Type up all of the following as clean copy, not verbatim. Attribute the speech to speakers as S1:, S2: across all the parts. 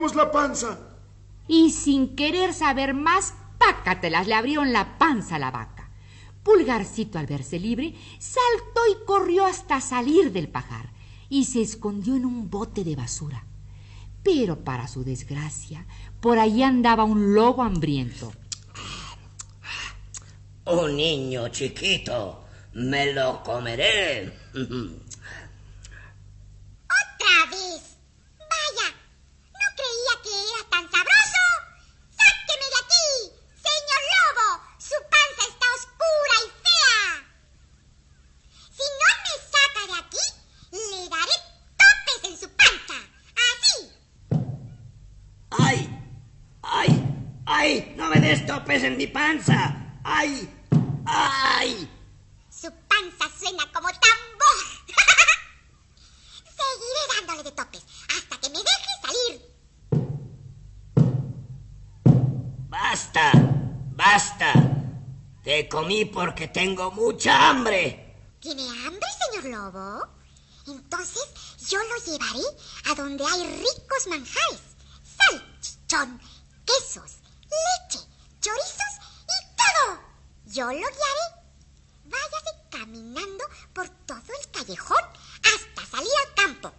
S1: la panza.
S2: Y sin querer saber más, pácatelas, le abrieron la panza a la vaca. Pulgarcito, al verse libre, saltó y corrió hasta salir del pajar y se escondió en un bote de basura. Pero para su desgracia, por allí andaba un lobo hambriento.
S3: Un niño chiquito, me lo comeré.
S4: ¡Otra vez! Vaya, no creía que era tan sabroso. ¡Sáqueme de aquí, señor lobo! Su panza está oscura y fea. Si no me saca de aquí, le daré topes en su panza. Así.
S3: ¡Ay! ¡Ay! ¡Ay! ¡No me des topes en mi panza! ¡Ay! ¡Ay!
S4: Su panza suena como tambor. Seguiré dándole de topes hasta que me deje salir.
S3: ¡Basta! ¡Basta! Te comí porque tengo mucha hambre.
S4: ¿Tiene hambre, señor lobo? Entonces yo lo llevaré a donde hay ricos manjares. Salchichón, quesos, leche, chorizos y todo. Yo lo guiaré. Váyase caminando por todo el callejón hasta salir al campo.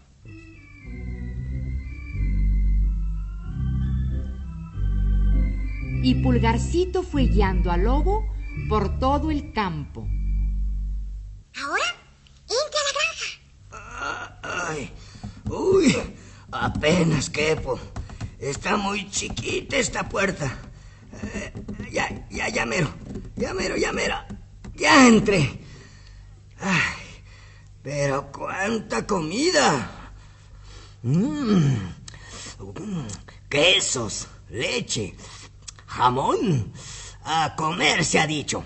S2: Y Pulgarcito fue guiando al lobo por todo el campo.
S4: Ahora, entre a la granja.
S3: ¡Ay! ¡Uy! Apenas quepo. Está muy chiquita esta puerta. Ya mero. Ya entré. Ay, pero cuánta comida. Quesos, leche, jamón. A comer se ha dicho.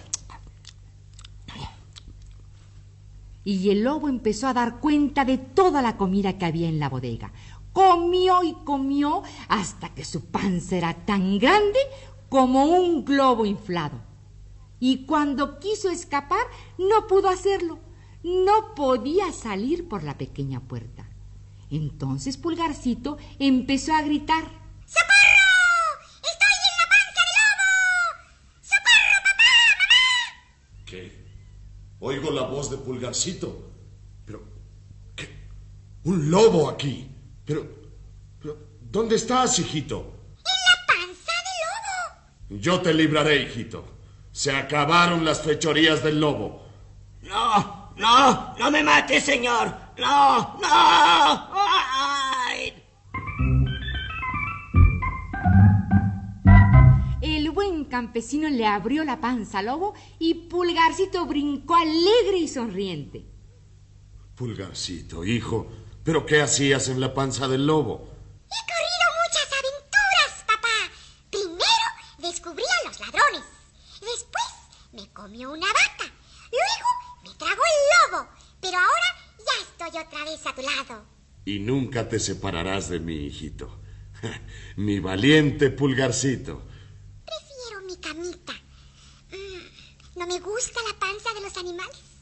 S2: Y el lobo empezó a dar cuenta de toda la comida que había en la bodega. Comió y comió hasta que su panza era tan grande como un globo inflado. Y cuando quiso escapar, no pudo hacerlo. No podía salir por la pequeña puerta. Entonces Pulgarcito empezó a gritar:
S4: ¡Socorro! ¡Estoy en la panza del lobo! ¡Socorro, papá, mamá!
S1: ¿Qué? Oigo la voz de Pulgarcito. Pero, ¿qué? ¿Un lobo aquí? Pero, ¿dónde estás, hijito?
S4: ¡En la panza del lobo!
S1: Yo te libraré, hijito. Se acabaron las fechorías del lobo.
S3: No me mates, señor. No. ¡Ay!
S2: El buen campesino le abrió la panza al lobo y Pulgarcito brincó alegre y sonriente.
S1: Pulgarcito, hijo, ¿pero qué hacías en la panza del lobo?
S4: He corrido muchas aventuras, papá. Primero descubrí a los ladrones. Después me comió una vaca. Luego me tragó el lobo. Pero ahora ya estoy otra vez a tu lado.
S1: Y nunca te separarás de mí, hijito. Mi valiente Pulgarcito.
S4: Prefiero mi camita. ¿No me gusta la panza de los animales?